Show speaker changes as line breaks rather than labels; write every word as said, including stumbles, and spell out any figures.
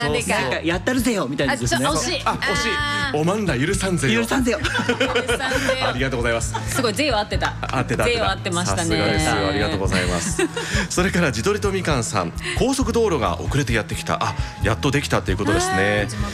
なんでか
なんかやったるぜよみたいな
あ、
ですね。
ちょ惜しい。
あ、惜しい。
あー
おまんら許さんぜよ。
許さんぜよ。
ありがとうございます。
すごい、税は合ってた。
合ってた。
税は合ってましたね。
さすがですよ。ありがとうございます。それから地鶏とみかんさん、高速道路が遅れてやってきた。あ、やっとできたということですね。